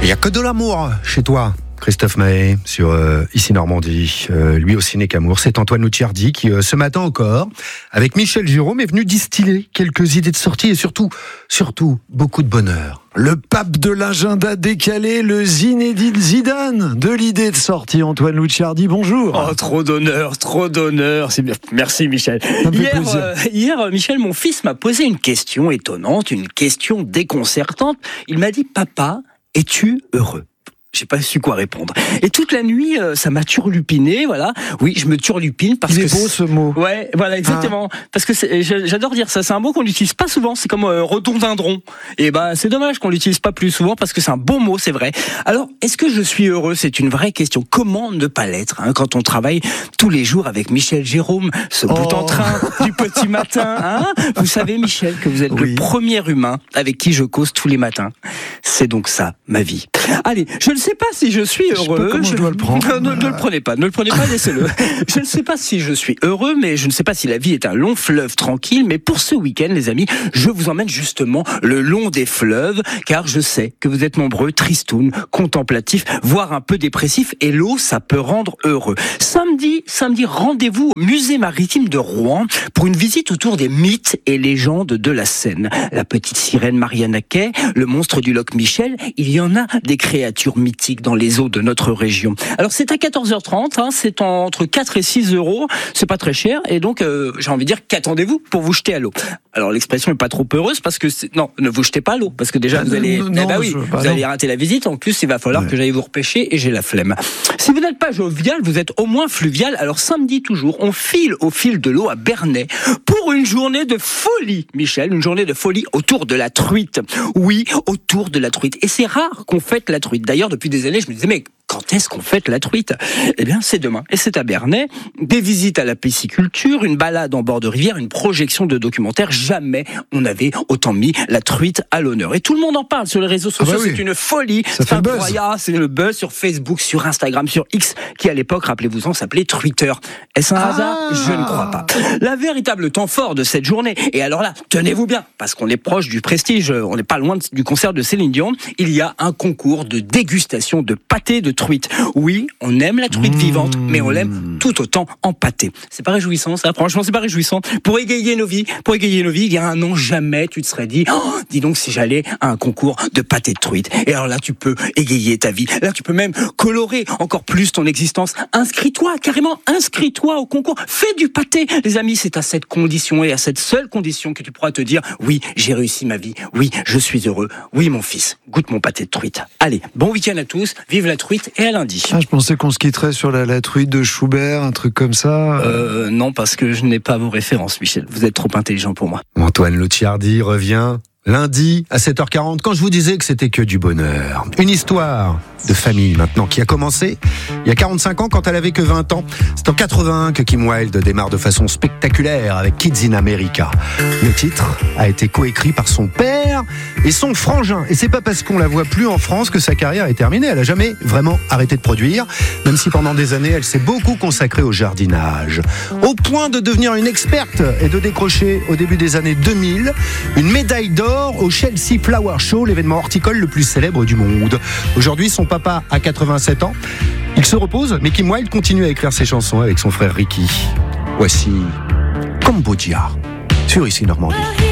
Il n'y a que de l'amour chez toi. Christophe Maé sur Ici Normandie, lui aussi n'est qu'amour. C'est Antoine Lucciardi qui, ce matin encore, avec Michel Jérôme, est venu distiller quelques idées de sortie et surtout, beaucoup de bonheur. Le pape de l'agenda décalé, le Zinedine Zidane de l'idée de sortie. Antoine Lucciardi, bonjour. Oh, trop d'honneur. C'est bien. Merci Michel. Hier, Michel, mon fils m'a posé une question étonnante, une question déconcertante. Il m'a dit, papa, es-tu heureux ? J'ai pas su quoi répondre. Et toute la nuit, ça m'a turlupiné, voilà. Oui, je me turlupine parce que... Il est beau ce mot. Ouais, voilà, exactement. Parce que j'adore dire ça. C'est un mot qu'on n'utilise pas souvent. C'est comme rhododendron. Et c'est dommage qu'on l'utilise pas plus souvent parce que c'est un beau mot, c'est vrai. Alors, est-ce que je suis heureux ? C'est une vraie question. Comment ne pas l'être, quand on travaille tous les jours avec Michel Jérôme, ce bout en train du petit matin, Vous savez, Michel, que vous êtes le premier humain avec qui je cause tous les matins. C'est donc ça, ma vie. Allez, je ne sais pas si je suis heureux. Je dois le prendre. Ne le prenez pas, laissez-le. Je ne sais pas si je suis heureux, mais je ne sais pas si la vie est un long fleuve tranquille. Mais pour ce week-end, les amis, je vous emmène justement le long des fleuves, car je sais que vous êtes nombreux, tristounes, contemplatifs, voire un peu dépressifs, et l'eau, ça peut rendre heureux. Samedi, rendez-vous au musée maritime de Rouen pour une visite autour des mythes et légendes de la Seine. La petite sirène Mariana Kay, le monstre du Loch Michel, il y en a des créatures mythiques dans les eaux de notre région. Alors c'est à 14h30, c'est entre 4 et 6 euros, c'est pas très cher, et donc j'ai envie de dire qu'attendez-vous pour vous jeter à l'eau. Alors l'expression est pas trop heureuse parce que non, ne vous jetez pas à l'eau parce que déjà vous allez allez rater la visite. En plus, il va falloir que j'aille vous repêcher et j'ai la flemme. Si vous n'êtes pas jovial, vous êtes au moins fluvial. Alors samedi toujours, on file au fil de l'eau à Bernay pour une journée de folie, Michel, une journée de folie autour de la truite. Oui, autour de la truite. Et c'est rare qu'on fête la truite. D'ailleurs, depuis des années, je me disais mais quand est-ce qu'on fête la truite ? Eh bien, c'est demain. Et c'est à Bernay. Des visites à la pisciculture, une balade en bord de rivière, une projection de documentaire. Jamais on avait autant mis la truite à l'honneur. Et tout le monde en parle sur les réseaux sociaux. C'est une folie. C'est incroyable. C'est le buzz sur Facebook, sur Instagram, sur X, qui à l'époque, rappelez-vous-en, s'appelait Twitter. Est-ce un hasard ? Je ne crois pas. La véritable temps fort de cette journée. Et alors là, tenez-vous bien, parce qu'on est proche du prestige, on n'est pas loin du concert de Céline Dion. Il y a un concours de dégustation de pâté de truite. Oui, on aime la truite vivante, mais on l'aime tout autant en pâté. C'est pas réjouissant, ça. Franchement, c'est pas réjouissant. Pour égayer nos vies, il y a un an, jamais tu te serais dit, dis donc si j'allais à un concours de pâté de truite. Et alors là, tu peux égayer ta vie. Là, tu peux même colorer encore plus ton existence. Inscris-toi au concours. Fais du pâté. Les amis, c'est à cette condition et à cette seule condition que tu pourras te dire, oui, j'ai réussi ma vie. Oui, je suis heureux. Oui, mon fils, goûte mon pâté de truite. Allez, bon week-end à tous. Vive la truite et à lundi. Je pensais qu'on se quitterait sur la truite de Schubert, un truc comme ça. Non, parce que je n'ai pas vos références, Michel. Vous êtes trop intelligent pour moi. Antoine Lucciardi revient lundi à 7h40 quand je vous disais que c'était que du bonheur. Une histoire de famille maintenant qui a commencé il y a 45 ans quand elle avait que 20 ans. C'est en 81 que Kim Wilde démarre de façon spectaculaire avec Kids in America. Le titre a été coécrit par son père et son frangin. Et c'est pas parce qu'on la voit plus en France que sa carrière est terminée. Elle a jamais vraiment arrêté de produire, même si pendant des années elle s'est beaucoup consacrée au jardinage. Au point de devenir une experte et de décrocher au début des années 2000 une médaille d'or au Chelsea Flower Show, l'événement horticole le plus célèbre du monde. Aujourd'hui, son papa a 87 ans. Il se repose, mais Kim Wilde continue à écrire ses chansons avec son frère Ricky. Voici Cambodia sur Ici Normandie.